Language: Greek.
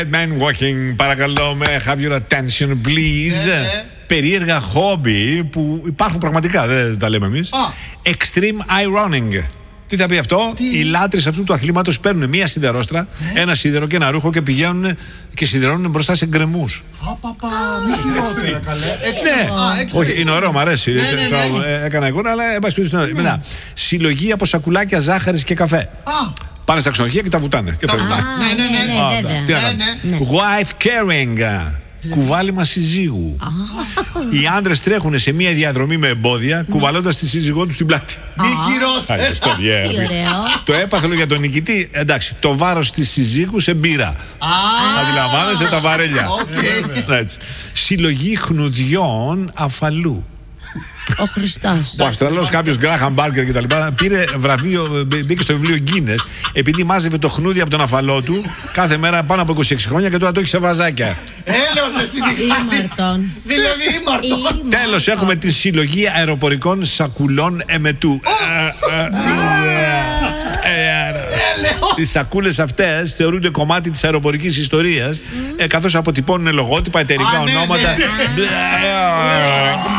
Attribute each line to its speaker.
Speaker 1: Man walking, παρακαλώ με have your attention please. Περίεργα χόμπι που υπάρχουν πραγματικά, δεν τα λέμε εμείς. Extreme ironing. Τι θα πει αυτό? Οι λάτρεις αυτού του αθλήματος παίρνουν μία σιδερόστρα, ένα σίδερο και ένα ρούχο και πηγαίνουν και σιδερώνουν μπροστά σε γκρεμούς. Όχι, είναι ωραίο, μου αρέσει. Έκανα εικόνα, αλλά εν πάση περιπτώσει. Μετά, συλλογή από σακουλάκια ζάχαρης και καφέ. Πάνε στα ξενοδοχεία και τα βουτάνε. Wife carrying. Κουβάλιμα συζύγου. Οι άντρες τρέχουν σε μια διαδρομή με εμπόδια, κουβαλώντας τη σύζυγό τους στην πλάτη.
Speaker 2: Μη χειρότερο.
Speaker 1: Το έπαθλο για τον νικητή, εντάξει, το βάρος της συζύγου σε μπύρα. Αντιλαμβάνεσαι τα βαρέλια. Συλλογή χνουδιών αφαλού.
Speaker 3: Ο Χριστός.
Speaker 1: Ο Αυστραλός κάποιος Γκράχαμ Μπάρκερ και τα λοιπά πήρε βραβείο, μπήκε στο βιβλίο Γκίνες επειδή μάζευε το χνούδι από τον αφαλό του κάθε μέρα πάνω από 26 χρόνια και τώρα το έχει σε βαζάκια.
Speaker 2: Έλος εσύ
Speaker 3: Ήμαρτον.
Speaker 2: Δηλαδή ήμαρτον.
Speaker 1: Τέλος έχουμε τη συλλογή αεροπορικών σακουλών εμετού. Οι σακούλες αυτές θεωρούνται κομμάτι της αεροπορικής ιστορίας καθώς αποτυπώνουν λογότυπα, εταιρικά ονόματα.